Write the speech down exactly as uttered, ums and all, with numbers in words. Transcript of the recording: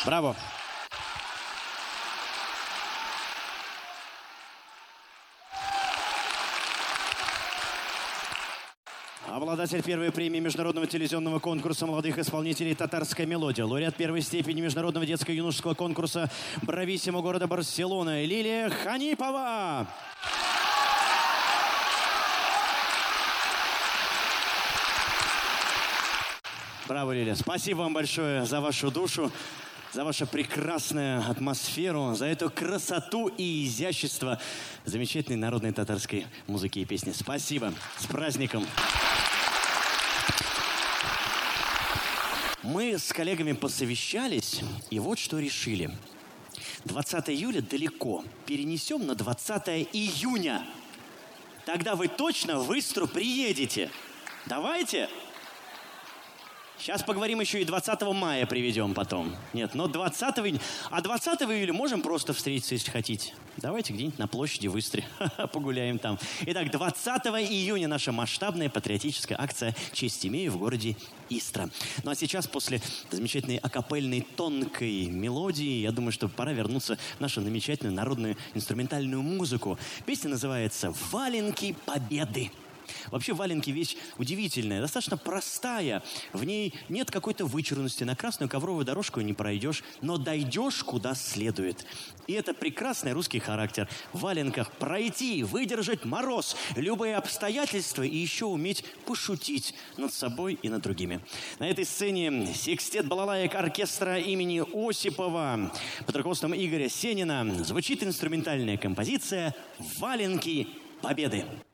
Браво. Обладатель первой премии международного телевизионного конкурса молодых исполнителей «Татарская мелодия», лауреат первой степени международного детско-юношеского конкурса «Брависсимо» города Барселона Лилия Ханипова. Браво, Лилия. Спасибо вам большое за вашу душу, за вашу прекрасную атмосферу, за эту красоту и изящество замечательной народной татарской музыки и песни. Спасибо. С праздником. Мы с коллегами посовещались, и вот что решили. двадцатое июля далеко. Перенесем на двадцатое июня. Тогда вы точно в Истру приедете. Давайте. Сейчас поговорим, еще и двадцатого мая приведем потом. Нет, но двадцатого июля... А двадцатого июля можем просто встретиться, если хотите. Давайте где-нибудь на площади в Истре погуляем там. Итак, двадцатого июня наша масштабная патриотическая акция «Честь имею» в городе Истра. Ну а сейчас, после замечательной акапельной тонкой мелодии, я думаю, что пора вернуться в нашу замечательную народную инструментальную музыку. Песня называется «Валенки Победы». Вообще валенки вещь удивительная, достаточно простая. В ней нет какой-то вычурности. На красную ковровую дорожку не пройдешь, но дойдешь куда следует. И это прекрасный русский характер. В валенках пройти, выдержать мороз, любые обстоятельства и еще уметь пошутить над собой и над другими. На этой сцене секстет балалаек оркестра имени Осипова под руководством Игоря Сенина звучит инструментальная композиция «Валенки Победы».